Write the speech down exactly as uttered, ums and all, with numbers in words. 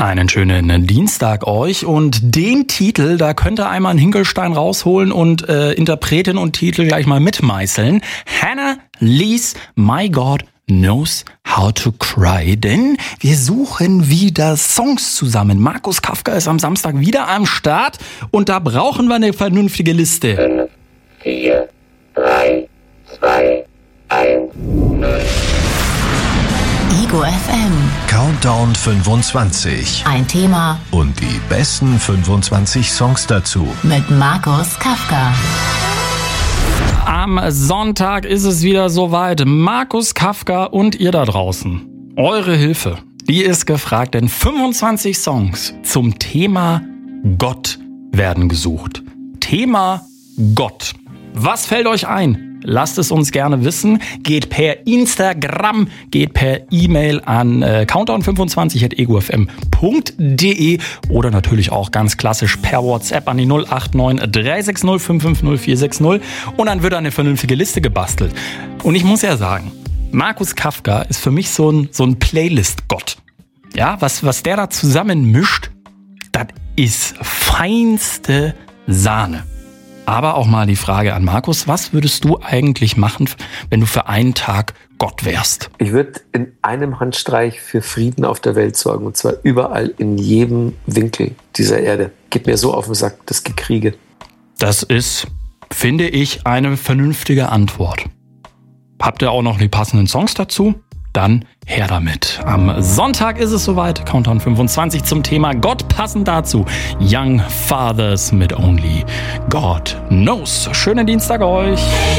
Einen schönen Dienstag euch und den Titel, da könnt ihr einmal einen Hinkelstein rausholen und äh, Interpretin und Titel gleich mal mitmeißeln. Hannah Lee's My God Knows How to Cry, denn wir suchen wieder Songs zusammen. Markus Kafka ist am Samstag wieder am Start und da brauchen wir eine vernünftige Liste. fünf, vier, drei, zwei, eins, null. Ego F M. Countdown fünfundzwanzig. Ein Thema Und die besten fünfundzwanzig Songs dazu. mit Markus Kafka. Am Sonntag ist es wieder soweit. Markus Kafka und ihr da draußen. Eure Hilfe, die ist gefragt, denn fünfundzwanzig Songs zum Thema Gott werden gesucht. Thema Gott. Was fällt euch ein? Lasst es uns gerne wissen. Geht per Instagram, geht per E-Mail an äh, countdown fünfundzwanzig at ego f m punkt d e oder natürlich auch ganz klassisch per WhatsApp an die null acht neun drei sechs null fünf fünf null vier sechs null und dann wird eine vernünftige Liste gebastelt. Und ich muss ja sagen, Markus Kafka ist für mich so ein, so ein Playlist-Gott. Ja, was, was der da zusammen mischt, das ist feinste Sahne. Aber auch mal die Frage an Markus, was würdest du eigentlich machen, wenn du für einen Tag Gott wärst? Ich würde in einem Handstreich für Frieden auf der Welt sorgen. Und zwar überall, in jedem Winkel dieser Erde. Geht mir so auf den Sack, das Gekriege. Das ist, finde ich, eine vernünftige Antwort. Habt ihr auch noch die passenden Songs dazu? Dann her damit. Am Sonntag ist es soweit. Countdown fünfundzwanzig zum Thema Gott, passend dazu Young Fathers mit Only God Knows. Schönen Dienstag euch.